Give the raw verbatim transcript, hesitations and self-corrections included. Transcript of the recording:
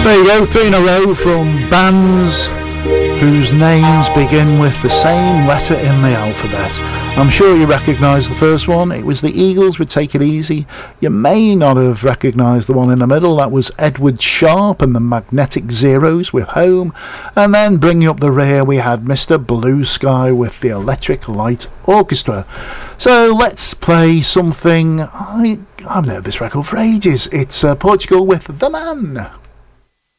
There you go, three in a row from bands whose names begin with the same letter in the alphabet. I'm sure you recognise the first one. It was the Eagles with Take It Easy. You may not have recognised the one in the middle. That was Edward Sharpe and the Magnetic Zeros with Home. And then bringing up the rear we had Mister Blue Sky with the Electric Light Orchestra. So let's play something. I, I've known this record for ages. It's uh, Portugal with The Man.